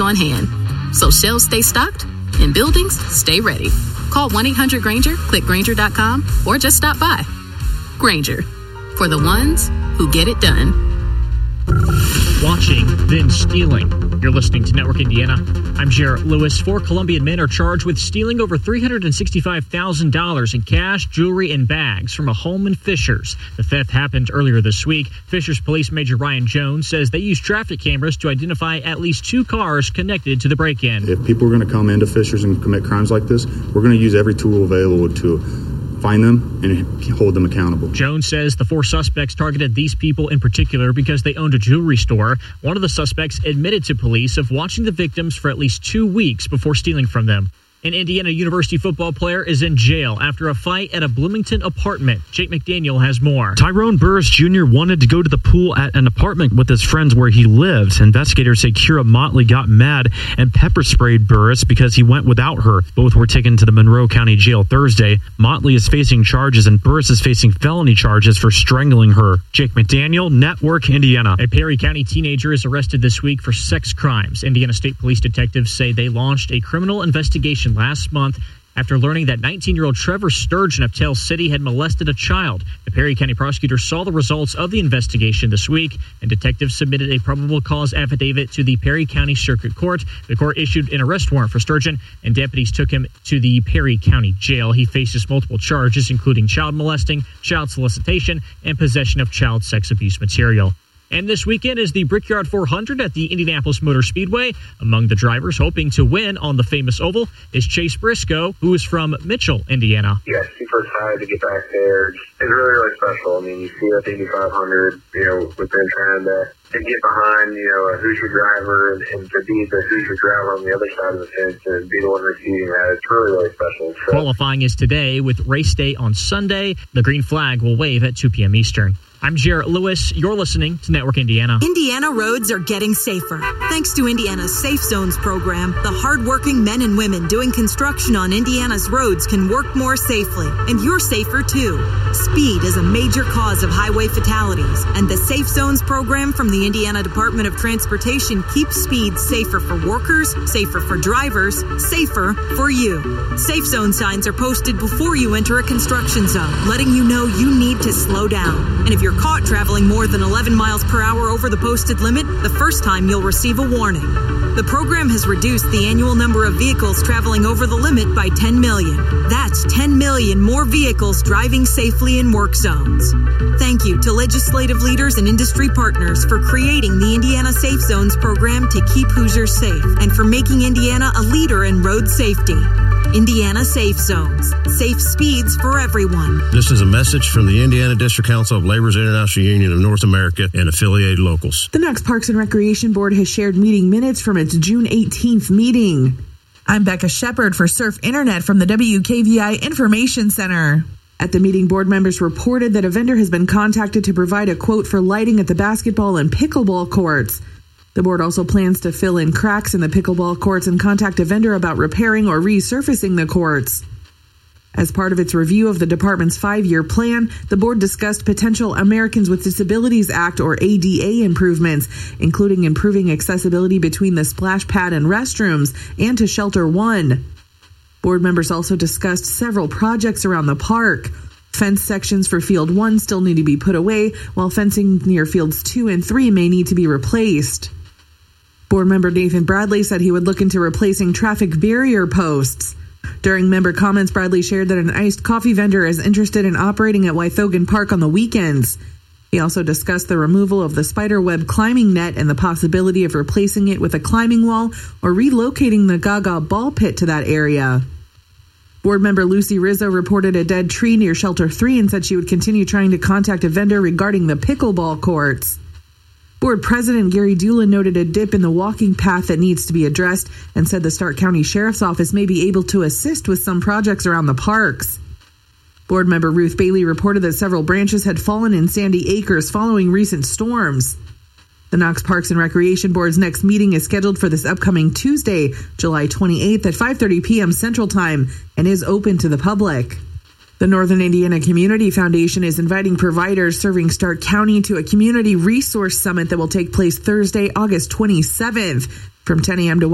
on hand. So shelves stay stocked and buildings stay ready. Call 1-800-GRANGER, click Grainger.com, or just stop by. Grainger, for the ones who get it done. Watching, then stealing. You're listening to Network Indiana. I'm Jarrett Lewis. 4 Colombian men are charged with stealing over $365,000 in cash, jewelry, and bags from a home in Fishers. The theft happened earlier this week. Fishers Police Major Ryan Jones says they used traffic cameras to identify at least 2 cars connected to the break-in. If people are going to come into Fishers and commit crimes like this, we're going to use every tool available to find them and hold them accountable. Jones says the 4 suspects targeted these people in particular because they owned a jewelry store. One of the suspects admitted to police of watching the victims for at least 2 weeks before stealing from them. An Indiana University football player is in jail after a fight at a Bloomington apartment. Jake McDaniel has more. Tyrone Burris Jr. wanted to go to the pool at an apartment with his friends where he lives. Investigators say Kira Motley got mad and pepper sprayed Burris because he went without her. Both were taken to the Monroe County Jail Thursday. Motley is facing charges and Burris is facing felony charges for strangling her. Jake McDaniel, Network Indiana. A Perry County teenager is arrested this week for sex crimes. Indiana State Police detectives say they launched a criminal investigation last month after learning that 19-year-old Trevor Sturgeon of Tell City had molested a child. The Perry County prosecutor saw the results of the investigation this week, and detectives submitted a probable cause affidavit to the Perry County Circuit Court. The court issued an arrest warrant for Sturgeon, and deputies took him to the Perry County Jail. He faces multiple charges, including child molesting, child solicitation, and possession of child sex abuse material. And this weekend is the Brickyard 400 at the Indianapolis Motor Speedway. Among the drivers hoping to win on the famous oval is Chase Briscoe, who is from Mitchell, Indiana. Yeah, super excited to get back there. It's really, really special. I mean, you see that Indy 500, with them trying to get behind, a Hoosier driver and to be the Hoosier driver on the other side of the fence and be the one receiving that. It's really, really special. So, qualifying is today with race day on Sunday. The green flag will wave at 2 p.m. Eastern. I'm Jarrett Lewis. You're listening to Network Indiana. Indiana roads are getting safer. Thanks to Indiana's Safe Zones program, the hardworking men and women doing construction on Indiana's roads can work more safely. And you're safer, too. Speed is a major cause of highway fatalities. And the Safe Zones program from the Indiana Department of Transportation keeps speed safer for workers, safer for drivers, safer for you. Safe Zone signs are posted before you enter a construction zone, letting you know you need to slow down. And if you're caught traveling more than 11 miles per hour over the posted limit, the first time you'll receive a warning. The program has reduced the annual number of vehicles traveling over the limit by 10 million. That's 10 million more vehicles driving safely in work zones. Thank you to legislative leaders and industry partners for creating the Indiana Safe Zones program to keep Hoosiers safe and for making Indiana a leader in road safety. Indiana Safe Zones. Safe speeds for everyone. This is a message from the Indiana District Council of Labor's International Union of North America and affiliated locals. The Knox Parks and Recreation Board has shared meeting minutes from its June 18th meeting. I'm Becca Shepard for Surf Internet from the WKVI Information Center. At the meeting, board members reported that a vendor has been contacted to provide a quote for lighting at the basketball and pickleball courts. The board also plans to fill in cracks in the pickleball courts and contact a vendor about repairing or resurfacing the courts. As part of its review of the department's 5-year plan, the board discussed potential Americans with Disabilities Act or ADA improvements, including improving accessibility between the splash pad and restrooms and to Shelter 1. Board members also discussed several projects around the park. Fence sections for Field 1 still need to be put away, while fencing near Fields 2 and 3 may need to be replaced. Board member Nathan Bradley said he would look into replacing traffic barrier posts. During member comments, Bradley shared that an iced coffee vendor is interested in operating at Wythogan Park on the weekends. He also discussed the removal of the spiderweb climbing net and the possibility of replacing it with a climbing wall or relocating the Gaga ball pit to that area. Board member Lucy Rizzo reported a dead tree near Shelter 3 and said she would continue trying to contact a vendor regarding the pickleball courts. Board President Gary Doolin noted a dip in the walking path that needs to be addressed and said the Stark County Sheriff's Office may be able to assist with some projects around the parks. Board member Ruth Bailey reported that several branches had fallen in Sandy Acres following recent storms. The Knox Parks and Recreation Board's next meeting is scheduled for this upcoming Tuesday, July 28th at 5:30 p.m. Central Time and is open to the public. The Northern Indiana Community Foundation is inviting providers serving Stark County to a community resource summit that will take place Thursday, August 27th from 10 a.m. to